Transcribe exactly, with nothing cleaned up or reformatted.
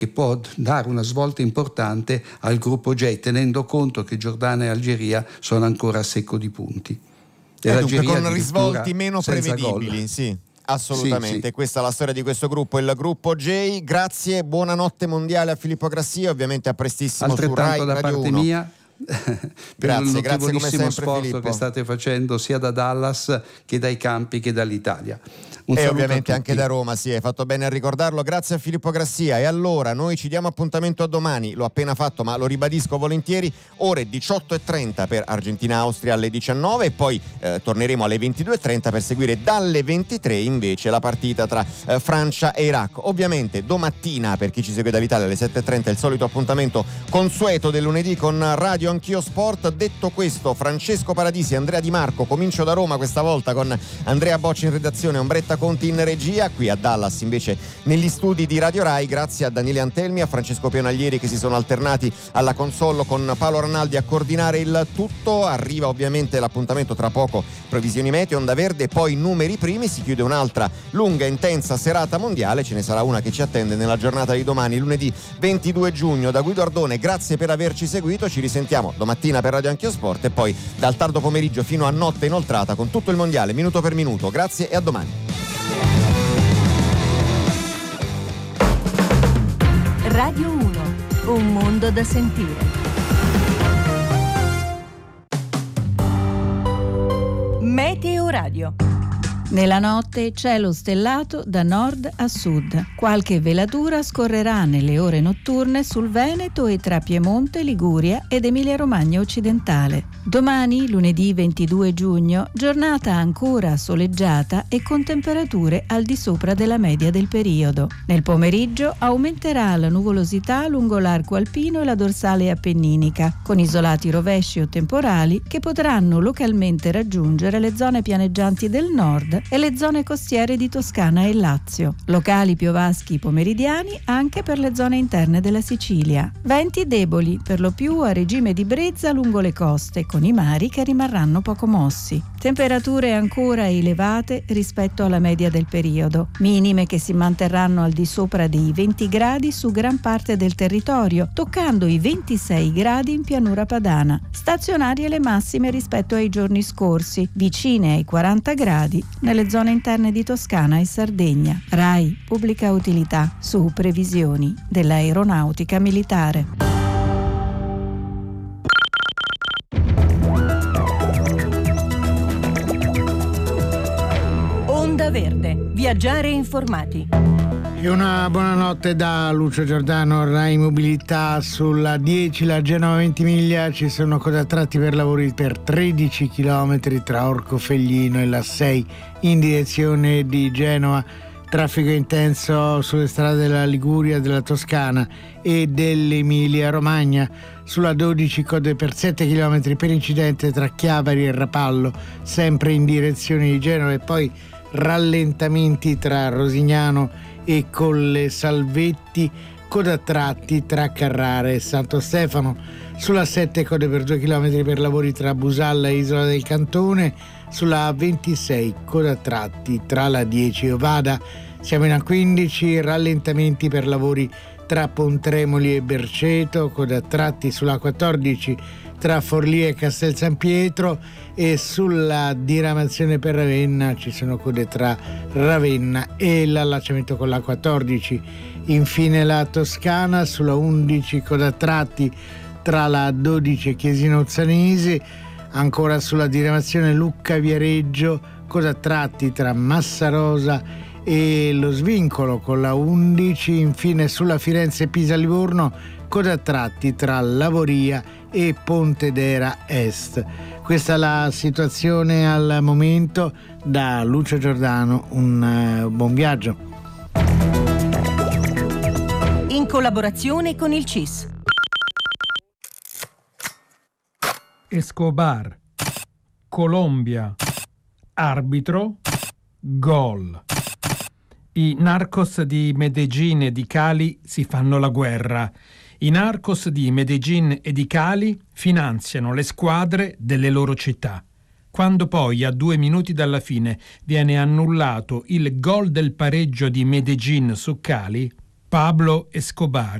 che può dare una svolta importante al gruppo J, tenendo conto che Giordania e Algeria sono ancora a secco di punti. E eh dunque, con risvolti meno prevedibili, gol. sì. Assolutamente, sì, sì. Questa è la storia di questo gruppo, il gruppo J. Grazie, buonanotte mondiale a Filippo Grassia, ovviamente a prestissimo su Rai da Radio parte uno. mia per grazie, il grazie come sempre sforzo Filippo. che state facendo sia da Dallas che dai campi che dall'Italia. Un e saluto ovviamente a anche da Roma, sì, hai fatto bene a ricordarlo. Grazie a Filippo Grassia. E allora noi ci diamo appuntamento a domani, l'ho appena fatto ma lo ribadisco volentieri, ore diciotto e trenta per Argentina-Austria alle diciannove e poi eh, torneremo alle ventidue e trenta per seguire dalle ventitré invece la partita tra eh, Francia e Iraq. Ovviamente domattina, per chi ci segue dall'Italia, alle sette e trenta il solito appuntamento consueto del lunedì con Radio Anch'io Sport. Detto questo, Francesco Paradisi, Andrea Di Marco, comincio da Roma questa volta con Andrea Bocci in redazione, Ombretta Conti in regia, qui a Dallas invece negli studi di Radio Rai. Grazie a Daniele Antelmi, a Francesco Pionaglieri che si sono alternati alla console con Paolo Ranaldi a coordinare il tutto. Arriva ovviamente l'appuntamento tra poco, previsioni meteo, onda verde, poi numeri primi, si chiude un'altra lunga intensa serata mondiale, ce ne sarà una che ci attende nella giornata di domani, lunedì ventidue giugno. Da Guido Ardone grazie per averci seguito, ci risentiamo domattina per Radio Anch'io Sport e poi dal tardo pomeriggio fino a notte inoltrata con tutto il mondiale minuto per minuto. Grazie e a domani. Radio uno, un mondo da sentire. Meteo Radio. Nella notte cielo stellato da nord a sud. Qualche velatura scorrerà nelle ore notturne sul Veneto e tra Piemonte, Liguria ed Emilia-Romagna occidentale. Domani, lunedì ventidue giugno, giornata ancora soleggiata e con temperature al di sopra della media del periodo. Nel pomeriggio aumenterà la nuvolosità lungo l'arco alpino e la dorsale appenninica, con isolati rovesci o temporali che potranno localmente raggiungere le zone pianeggianti del nord e le zone costiere di Toscana e Lazio. Locali piovaschi pomeridiani anche per le zone interne della Sicilia. Venti deboli, per lo più a regime di brezza lungo le coste, con i mari che rimarranno poco mossi. Temperature ancora elevate rispetto alla media del periodo, minime che si manterranno al di sopra dei venti gradi su gran parte del territorio, toccando i ventisei gradi in pianura padana. Stazionarie le massime rispetto ai giorni scorsi, vicine ai quaranta gradi nelle zone interne di Toscana e Sardegna. Rai, pubblica utilità, su previsioni dell'aeronautica militare. Onda Verde, viaggiare informati. E una buonanotte da Lucio Giordano, Rai Mobilità. Sulla dieci, la Genova Ventimiglia, ci sono code a tratti per lavori per tredici chilometri tra Orcofelglino e la sei in direzione di Genova. Traffico intenso sulle strade della Liguria, della Toscana e dell'Emilia Romagna. Sulla dodici code per sette chilometri per incidente tra Chiavari e Rapallo, sempre in direzione di Genova, e poi rallentamenti tra Rosignano e Colle Salvetti, coda a tratti tra Carrara e Santo Stefano. Sulla sette code per due chilometri per lavori tra Busalla e Isola del Cantone. Sulla ventisei coda a tratti tra la dieci e Ovada. Siamo in A quindici, rallentamenti per lavori tra Pontremoli e Berceto, coda a tratti sulla quattordici tra Forlì e Castel San Pietro, e sulla diramazione per Ravenna ci sono code tra Ravenna e l'allacciamento con la quattordici. Infine la Toscana, sulla undici coda a tratti tra la dodici e Chiesina Uzzanese. Ancora sulla diramazione Lucca Viareggio, coda a tratti tra Massarosa e lo Svincolo con la undici. Infine sulla Firenze Pisa Livorno, coda a tratti tra Lavoria e Pontedera Est. Questa è la situazione al momento. Da Lucio Giordano un uh, buon viaggio. In collaborazione con il C I S. Escobar, Colombia, arbitro, gol. I narcos di Medellín e di Cali si fanno la guerra. I narcos di Medellín e di Cali finanziano le squadre delle loro città. Quando poi, a due minuti dalla fine, viene annullato il gol del pareggio di Medellín su Cali, Pablo Escobar.